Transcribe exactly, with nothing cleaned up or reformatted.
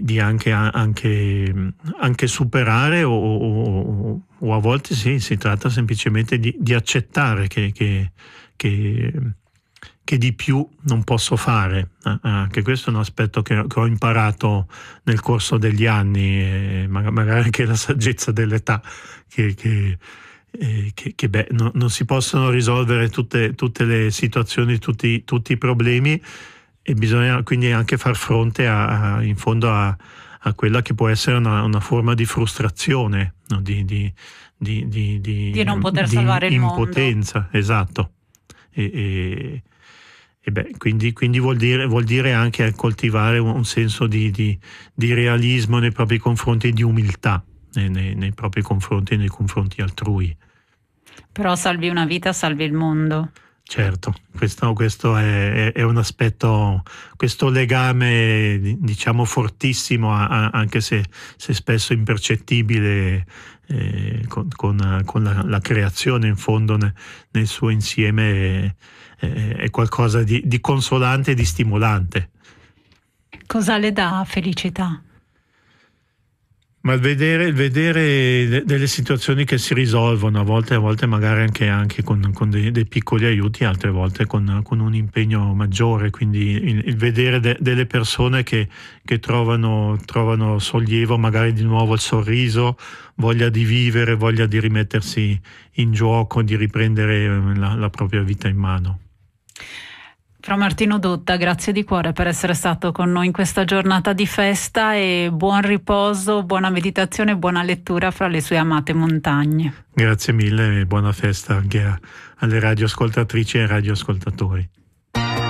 di anche, anche, anche superare o, o, o a volte sì, si tratta semplicemente di, di accettare che, che, che, che di più non posso fare. Anche questo è un aspetto che, che ho imparato nel corso degli anni, e magari anche la saggezza dell'età, che, che, che, che beh, no, non si possono risolvere tutte, tutte le situazioni, tutti, tutti i problemi, e bisogna quindi anche far fronte a, a, in fondo a, a quella che può essere una, una forma di frustrazione, no? di, di, di, di, di, di non poter di salvare il impotenza, mondo. Esatto. E, e, e beh, quindi, quindi vuol dire, vuol dire anche coltivare un, un senso di, di, di realismo nei propri confronti e di umiltà nei, nei, nei propri confronti e nei confronti altrui. Però salvi una vita, salvi il mondo. Certo, questo, questo è, è un aspetto, questo legame diciamo fortissimo, a, a, anche se, se spesso impercettibile, eh, con, con, con la, la creazione in fondo ne, nel suo insieme, è, è qualcosa di, di consolante e di stimolante. Cosa le dà felicità? Ma il vedere, il vedere delle situazioni che si risolvono, a volte, a volte magari anche, anche con, con dei, dei piccoli aiuti, altre volte con, con un impegno maggiore, quindi il, il vedere de, delle persone che, che trovano, trovano sollievo, magari di nuovo il sorriso, voglia di vivere, voglia di rimettersi in gioco, di riprendere la, la propria vita in mano. Fra Martino Dotta, grazie di cuore per essere stato con noi in questa giornata di festa, e buon riposo, buona meditazione, buona lettura fra le sue amate montagne. Grazie mille e buona festa anche a, alle radioascoltatrici e radioascoltatori.